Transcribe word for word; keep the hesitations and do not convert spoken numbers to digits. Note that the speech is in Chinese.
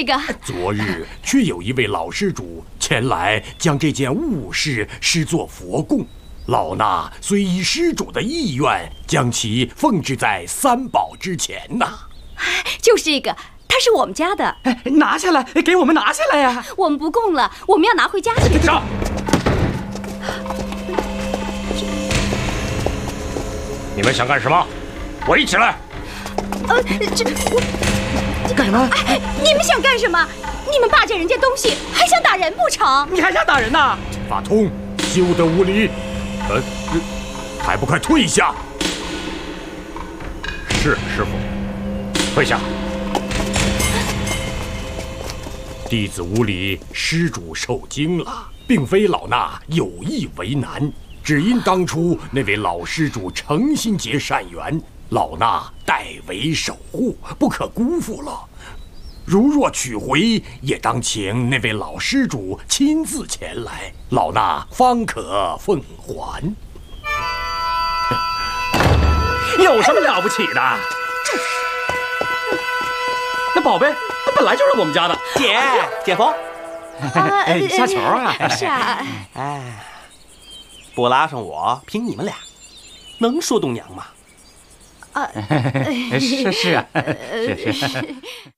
个。 昨日却有一位老施主前来，将这件物事施作佛供。老衲虽依施主的意愿，将其奉置在三宝之前呐。 就是这个，它是我们家的。 哎，拿下来，给我们拿下来呀！ 我们不供了，我们要拿回家去。 上！你们想干什么？围起来！ 呃，这我干什么？ 哎，你们想干什么？你们霸占人家东西，还想打人不成？ 你还想打人呐？ 法通，休得无礼！呃，还不快退下！是师傅，退下。弟子无礼，施主受惊了，并非老衲有意为难，只因当初那位老施主诚心结善缘，老衲代为守护，不可辜负了。如若取回，也当请那位老施主亲自前来，老衲方可奉还。 有什么了不起的？ 这是。 那宝贝，那本来就是我们家的。 姐，姐夫， 哎，下球啊！ 是啊。 哎，不拉上我，凭你们俩，能说动娘吗？ 啊， 是是啊，是是。